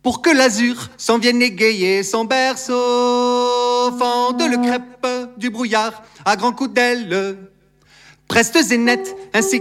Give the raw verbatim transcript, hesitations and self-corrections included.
pour que l'azur s'en vienne égayer son berceau. Fende le crêpe du brouillard à grands coups d'aile, prestes et nettes, ainsi